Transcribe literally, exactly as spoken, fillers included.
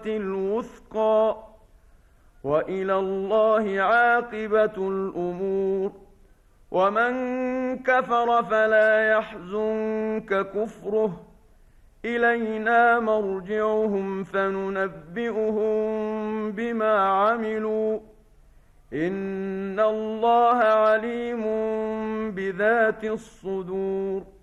الْوُثْقَىٰ وَإِلَى اللَّهِ عَاقِبَةُ الْأُمُورِ وَمَن كَفَرَ فَلَا يَحْزُنكَ كُفْرُهُ إِلَيْنَا مَرْجِعُهُمْ فَنُنَبِّئُهُم بِمَا عَمِلُوا إِنَّ اللَّهَ عَلِيمٌ بِذَاتِ الصُّدُورِ